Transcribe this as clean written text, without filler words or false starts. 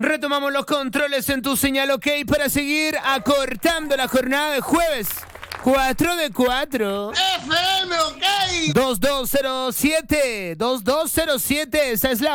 Retomamos los controles en tu señal OK para seguir acortando la jornada de jueves. 4 de 4. FM OK. 2207. 2207. Esa es la